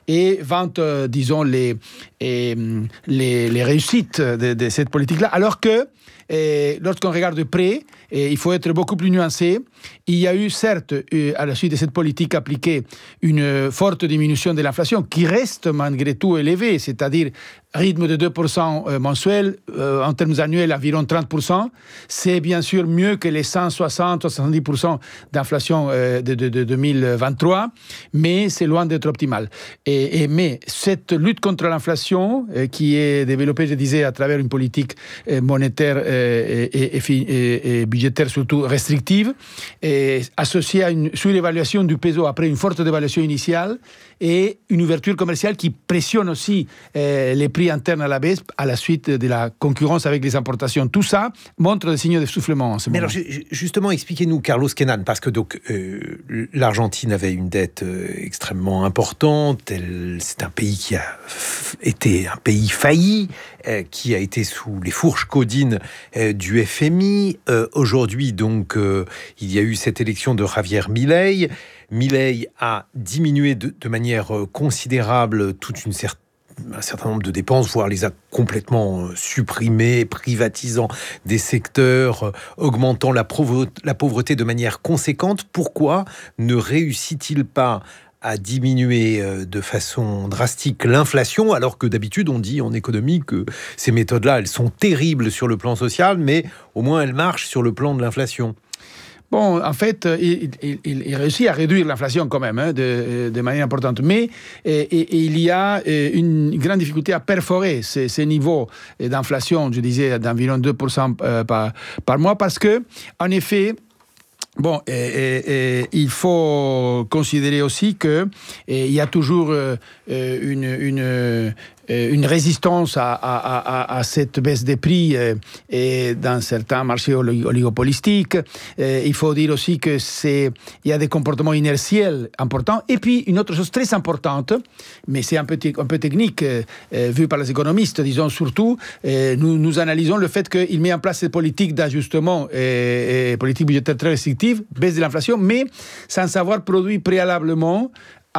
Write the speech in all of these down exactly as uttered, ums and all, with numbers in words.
et vante, euh, disons, les, et, les, les réussites de, de cette politique-là, alors que et lorsqu'on regarde de près, et il faut être beaucoup plus nuancé. Il y a eu, certes, à la suite de cette politique appliquée, une forte diminution de l'inflation qui reste malgré tout élevée, c'est-à-dire rythme de deux pour cent mensuel, euh, en termes annuels, environ trente pour cent. C'est bien sûr mieux que les cent soixante à soixante-dix pour cent d'inflation euh, de, de, de deux mille vingt-trois, mais c'est loin d'être optimal. Et, et, mais cette lutte contre l'inflation, euh, qui est développée, je disais, à travers une politique euh, monétaire euh, et, et, et, et budgétaire surtout restrictive, et associée à une surévaluation du peso après une forte dévaluation initiale et une ouverture commerciale qui pressionne aussi euh, les prix internes à la baisse à la suite de la concurrence avec les importations. Tout ça montre des signes d'essoufflement en ce Mais moment. alors, justement, expliquez-nous, Carlos Kenan, parce que donc, euh, l'Argentine avait une dette euh, extrêmement importante. Elle, c'est un pays qui a f- été un pays failli, euh, qui a été sous les fourches caudines euh, du F M I. Euh, aujourd'hui, donc, euh, il y a eu cette élection de Javier Milei. Milei a diminué de, de manière considérable toute une certaine un certain nombre de dépenses, voire les a complètement supprimées, privatisant des secteurs, euh, augmentant la, provo- la pauvreté de manière conséquente. Pourquoi ne réussit-il pas à diminuer euh, de façon drastique l'inflation, alors que d'habitude on dit en économie que ces méthodes-là, elles sont terribles sur le plan social, mais au moins elles marchent sur le plan de l'inflation? Bon, en fait, il, il, il réussit à réduire l'inflation quand même, hein, de, de manière importante. Mais et, et il y a une grande difficulté à perforer ces, ces niveaux d'inflation, je disais, d'environ deux pour cent par, par mois, parce que, en effet, bon, et, et, et, il faut considérer aussi qu'il y a toujours euh, une, une, une résistance à, à, à, à cette baisse des prix euh, et dans certains marchés oligopolistiques. Euh, il faut dire aussi que c'est, il y a des comportements inertiels importants. Et puis, une autre chose très importante, mais c'est un peu, un peu technique, euh, vu par les économistes, disons surtout, euh, nous, nous analysons le fait qu'il met en place cette politique d'ajustement et, et politique budgétaire très restrictive, baisse de l'inflation, mais sans avoir produit préalablement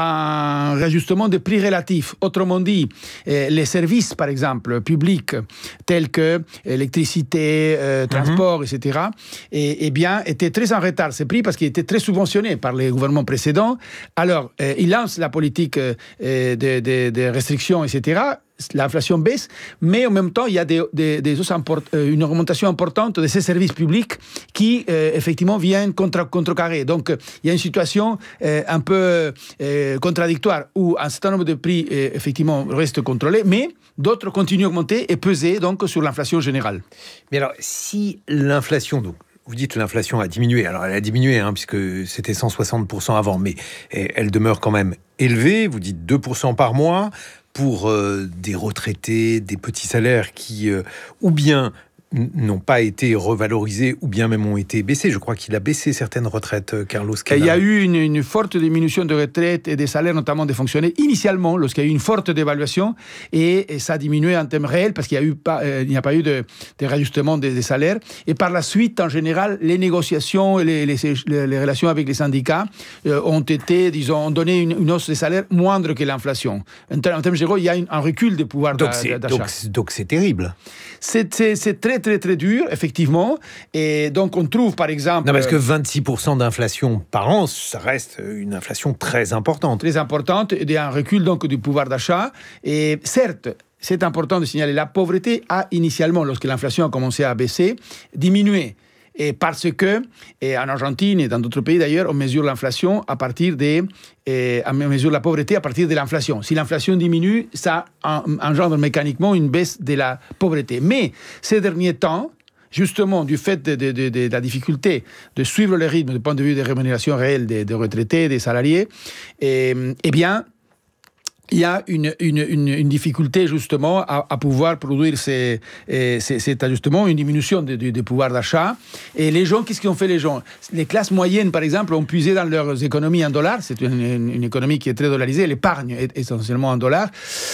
un réajustement des prix relatifs. Autrement dit, euh, les services, par exemple, publics, tels que électricité, euh, transport, mm-hmm. et cetera, et, et bien, étaient très en retard, ces prix, parce qu'ils étaient très subventionnés par les gouvernements précédents. Alors, euh, ils lancent la politique euh, de, de, de restrictions, et cetera, l'inflation baisse, mais en même temps, il y a des, des, des import, une augmentation importante de ces services publics qui, euh, effectivement, viennent contre, contrecarrer. Donc, il y a une situation euh, un peu euh, contradictoire où un certain nombre de prix, euh, effectivement, restent contrôlés, mais d'autres continuent à augmenter et peser donc sur l'inflation générale. Mais alors, si l'inflation, donc, vous dites que l'inflation a diminué. Alors, elle a diminué, hein, puisque c'était cent soixante pour cent avant, mais elle demeure quand même élevée. Vous dites deux pour cent par mois pour euh, des retraités, des petits salaires qui, euh, ou bien n'ont pas été revalorisés, ou bien même ont été baissés. Je crois qu'il a baissé certaines retraites, Carlos Kenan. Il y a eu une, une forte diminution de retraites et des salaires, notamment des fonctionnaires, initialement, lorsqu'il y a eu une forte dévaluation, et, et ça a diminué en termes réels, parce qu'il n'y a, eu pas, euh, il n'y a pas eu de, de réajustement des, des salaires. Et par la suite, en général, les négociations et les, les, les, les relations avec les syndicats euh, ont été, disons, ont donné une, une hausse des salaires moindre que l'inflation. En, ter- en termes généraux, il y a une, un recul des pouvoirs donc d'a- c'est, d'achat. Donc, donc c'est terrible. C'est, c'est, c'est très, très, très dur, effectivement. Et donc, on trouve, par exemple... Non, parce que vingt-six pour cent d'inflation par an, ça reste une inflation très importante. Très importante, et un recul, donc, du pouvoir d'achat. Et certes, c'est important de signaler, la pauvreté a initialement, lorsque l'inflation a commencé à baisser, diminué. Et parce que, et en Argentine et dans d'autres pays d'ailleurs, on mesure l'inflation à partir des, et on mesure la pauvreté à partir de l'inflation. Si l'inflation diminue, ça engendre mécaniquement une baisse de la pauvreté. Mais ces derniers temps, justement, du fait de, de, de, de la difficulté de suivre le rythme du point de vue des rémunérations réelles des, des retraités, des salariés, et, eh bien, il y a une, une, une, une difficulté justement à, à pouvoir produire ces, ces, cet ajustement, une diminution des de, de pouvoirs d'achat. Et les gens, qu'est-ce qu'ils ont fait les gens? Les classes moyennes, par exemple, ont puisé dans leurs économies en dollars. C'est une, une, une économie qui est très dollarisée. L'épargne est essentiellement en dollars.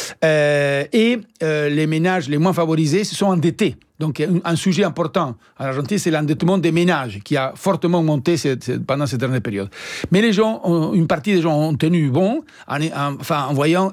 Euh, et euh, les ménages les moins favorisés se sont endettés. Donc, un, un sujet important en Argentine, c'est l'endettement des ménages qui a fortement monté cette, cette, pendant cette dernière période. Mais les gens, ont, une partie des gens ont tenu bon, en, en, enfin, en voyant